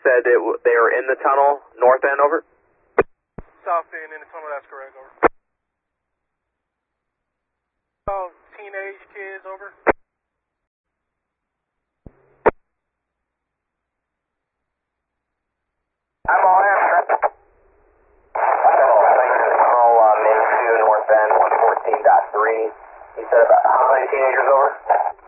said they were in the tunnel, north end, over? South end in the tunnel, that's correct, over. Oh, teenage kids, over. I'm all in. Tunnel, Main 2, north end, 114.3. You said about how many teenagers, over?